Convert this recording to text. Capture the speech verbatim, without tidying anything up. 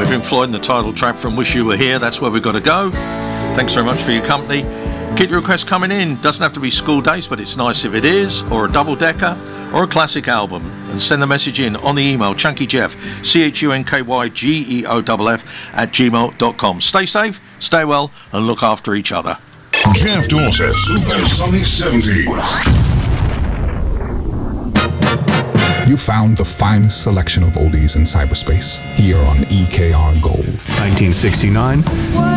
with Pink Floyd and the title track from Wish You Were Here. That's where we've got to go. Thanks very much for your company. Keep your requests coming in. Doesn't have to be school days, but it's nice if it is, or a double-decker, or a classic album. And send the message in on the email, chunkyjeff, C H U N K Y G E O F F, at gmail dot com. Stay safe, stay well, and look after each other. Jeff Dawson, Super Sunny seventies. You found the finest selection of oldies in cyberspace here on E K R Gold. nineteen sixty-nine